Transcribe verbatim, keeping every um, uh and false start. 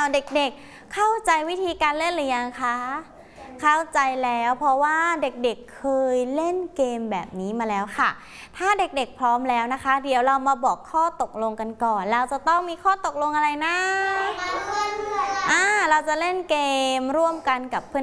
เด็กๆเข้าใจวิธีการเล่นหรือยังคะเข้าใจแล้วเพราะว่าเด็กๆเคยเล่นเกมแบบนี้มาแล้วค่ะถ้าเด็กๆพร้อมแล้วนะคะเดี๋ยวเรามาบอกข้อตกลงกันก่อนเราจะต้องมีข้อตกลงอะไรนะอ่าเราจะเล่นเกมร่วมกันกับเพื่อน